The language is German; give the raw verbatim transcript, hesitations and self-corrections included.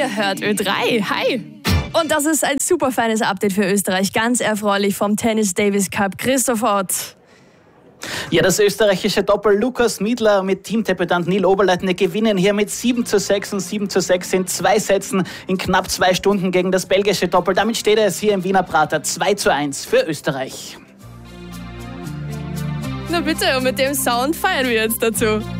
Ihr hört Ö drei. Hi! Und das ist ein super feines Update für Österreich. Ganz erfreulich vom Tennis Davis Cup. Christoph Ott. Ja, das österreichische Doppel Lukas Miedler mit Teamdebütant Neil Oberleitner gewinnen hier mit sieben zu sechs und sieben zu sechs in zwei Sätzen in knapp zwei Stunden gegen das belgische Doppel. Damit steht es hier im Wiener Prater zwei zu eins für Österreich. Na bitte, und mit dem Sound feiern wir jetzt dazu.